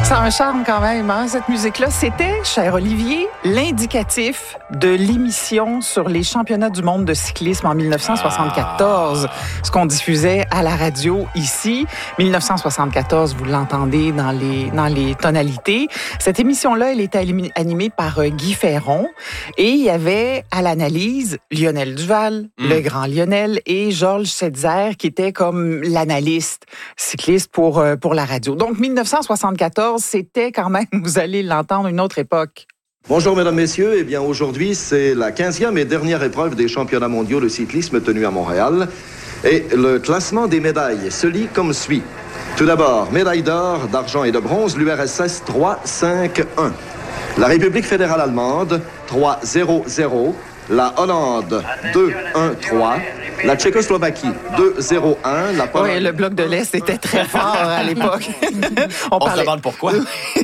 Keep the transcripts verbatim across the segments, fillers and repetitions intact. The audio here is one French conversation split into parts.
Ça a un charme quand même, hein, cette musique-là. C'était, cher Olivier, l'indicatif de l'émission sur les championnats du monde de cyclisme en dix-neuf cent soixante-quatorze. Ah. Ce qu'on diffusait à la radio ici. dix-neuf cent soixante-quatorze, vous l'entendez dans les, dans les tonalités. Cette émission-là, elle était animée par Guy Ferron. Et il y avait à l'analyse Lionel Duval, mm. le grand Lionel, et Georges Setzer, qui était comme l'analyste cycliste pour, pour la radio. Donc, dix-neuf cent soixante-quatorze, c'était quand même, vous allez l'entendre, une autre époque. Bonjour mesdames, messieurs. Eh bien, aujourd'hui, c'est la quinzième et dernière épreuve des championnats mondiaux de cyclisme tenus à Montréal. Et le classement des médailles se lit comme suit. Tout d'abord, médaille d'or, d'argent et de bronze, l'U R S S trois cinq un. La République fédérale allemande, trois zéro zéro. La Hollande, deux un trois. La Tchécoslovaquie, deux zéro un. La Pologne... Oui, le bloc de l'Est était très fort à l'époque. On, On parlait... se demande pourquoi.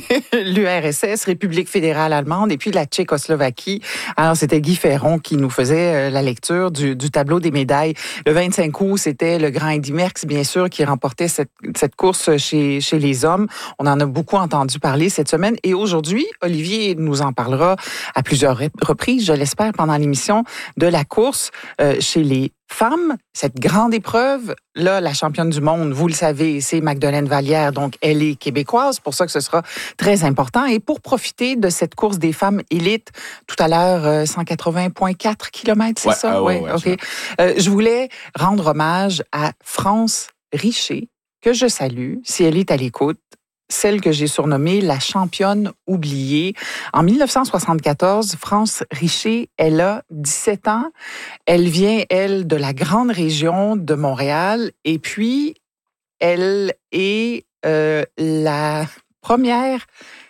L'U R S S, République fédérale allemande, et puis la Tchécoslovaquie. Alors, c'était Guy Ferron qui nous faisait la lecture du, du tableau des médailles. Le vingt-cinq août, c'était le grand Eddy Merckx, bien sûr, qui remportait cette, cette course chez, chez les hommes. On en a beaucoup entendu parler cette semaine. Et aujourd'hui, Olivier nous en parlera à plusieurs reprises, je l'espère, pendant l'émission de la course euh, chez les femmes. Cette grande épreuve, là, la championne du monde, vous le savez, c'est Magdeleine Vallière, donc elle est québécoise, pour ça que ce sera très important. Et pour profiter de cette course des femmes élites, tout à l'heure, cent quatre-vingts virgule quatre kilomètres, c'est ouais, ça? Euh, oui, ouais, OK. Euh, je voulais rendre hommage à France Richer, que je salue, si elle est à l'écoute. Celle que j'ai surnommée la championne oubliée. En dix-neuf cent soixante-quatorze, France Richer, elle a dix-sept ans. Elle vient, elle, de la grande région de Montréal. Et puis, elle est euh, la première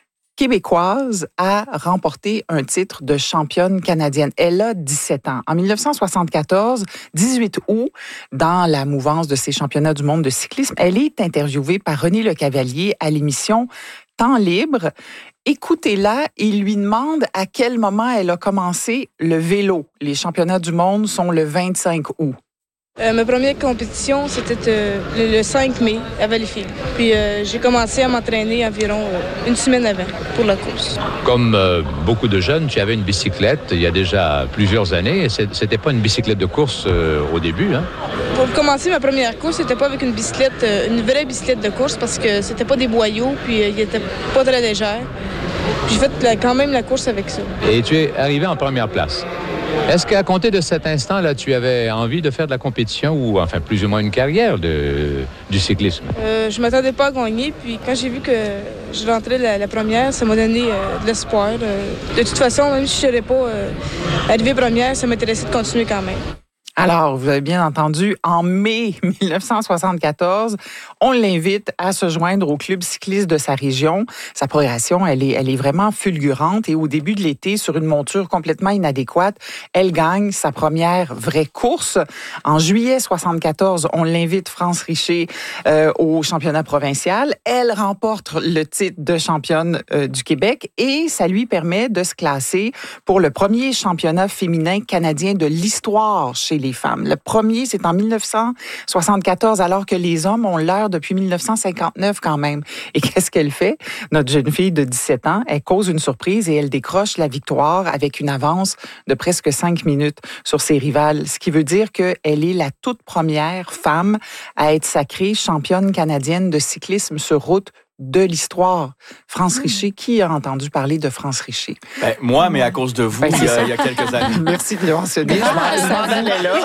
québécoise à remporter un titre de championne canadienne. Elle a dix-sept ans. En dix-neuf cent soixante-quatorze, dix-huit août, dans la mouvance de ces championnats du monde de cyclisme, elle est interviewée par René Lecavalier à l'émission Temps libre. Écoutez-la, il lui demande à quel moment elle a commencé le vélo. Les championnats du monde sont le vingt-cinq août. Euh, ma première compétition, c'était euh, le, le cinq mai à Valleyfield. Puis euh, j'ai commencé à m'entraîner environ euh, une semaine avant pour la course. Comme euh, beaucoup de jeunes, tu avais une bicyclette il y a déjà plusieurs années. C'était pas une bicyclette de course euh, au début, hein? Pour commencer ma première course, c'était pas avec une bicyclette, euh, une vraie bicyclette de course, parce que c'était pas des boyaux, puis euh, il était pas très légère. J'ai fait la, quand même la course avec ça. Et tu es arrivé en première place. Est-ce qu'à compter de cet instant-là, tu avais envie de faire de la compétition ou, enfin, plus ou moins une carrière de, du cyclisme? Euh, je ne m'attendais pas à gagner. Puis quand j'ai vu que je rentrais la, la première, ça m'a donné euh, de l'espoir. Euh, de toute façon, même si je ne serais pas euh, arrivée première, ça m'intéressait de continuer quand même. Alors, vous avez bien entendu, en mai dix-neuf cent soixante-quatorze, on l'invite à se joindre au club cycliste de sa région. Sa progression, elle est, elle est vraiment fulgurante et au début de l'été, sur une monture complètement inadéquate, elle gagne sa première vraie course. En juillet soixante-quatorze, on l'invite, France Richer, euh, au championnat provincial. Elle remporte le titre de championne euh, du Québec et ça lui permet de se classer pour le premier championnat féminin canadien de l'histoire chez les femmes. Le premier, c'est en dix-neuf cent soixante-quatorze, alors que les hommes ont l'heure depuis dix-neuf cent cinquante-neuf quand même. Et qu'est-ce qu'elle fait? Notre jeune fille de dix-sept ans, elle cause une surprise et elle décroche la victoire avec une avance de presque cinq minutes sur ses rivales, ce qui veut dire qu'elle est la toute première femme à être sacrée championne canadienne de cyclisme sur route de l'histoire. France Richer, qui a entendu parler de France Richer? Ben, moi, mais à cause de vous, ben, il, y a, il y a quelques années. Merci de le mentionner. Je m'en allais là.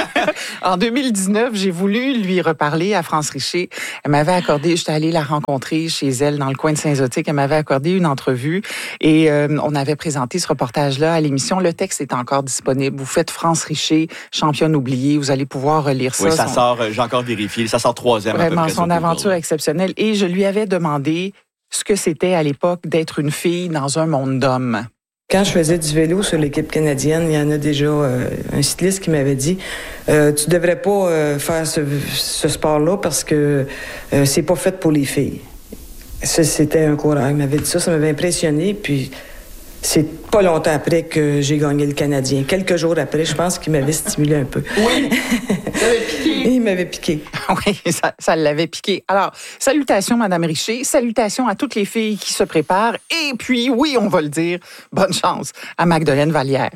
En deux mille dix-neuf, j'ai voulu lui reparler à France Richer. Elle m'avait accordé, j'étais allée la rencontrer chez elle dans le coin de Saint-Zotique. Elle m'avait accordé une entrevue et euh, on avait présenté ce reportage-là à l'émission. Le texte est encore disponible. Vous faites France Richer, championne oubliée. Vous allez pouvoir relire ça. Oui, ça son... sort, j'ai encore vérifié, ça sort troisième à peu Vraiment, près. son aventure exceptionnelle. Et je lui avais demandé demander ce que c'était à l'époque d'être une fille dans un monde d'hommes. Quand je faisais du vélo sur l'équipe canadienne, il y en a déjà euh, un cycliste qui m'avait dit euh, « Tu devrais pas euh, faire ce, ce sport-là parce que euh, c'est pas fait pour les filles. » Ça, c'était un coureur. Il m'avait dit ça, ça m'avait impressionné. Puis c'est pas longtemps après que j'ai gagné le Canadien. Quelques jours après, je pense qu'il m'avait stimulé un peu. Oui. Et il m'avait piqué. Oui, ça, ça l'avait piqué. Alors, salutations, Madame Richer. Salutations à toutes les filles qui se préparent. Et puis, oui, on va le dire, bonne chance à Magdeleine Vallière.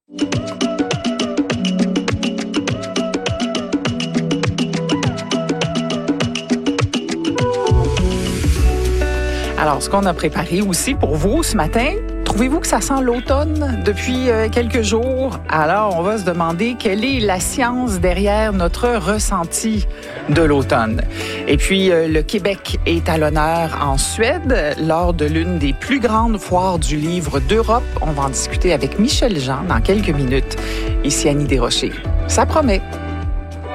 Alors, ce qu'on a préparé aussi pour vous ce matin, trouvez-vous que ça sent l'automne depuis euh, quelques jours? Alors, on va se demander quelle est la science derrière notre ressenti de l'automne. Et puis, euh, le Québec est à l'honneur en Suède lors de l'une des plus grandes foires du livre d'Europe. On va en discuter avec Michel Jean dans quelques minutes. Ici Annie Desrochers. Ça promet.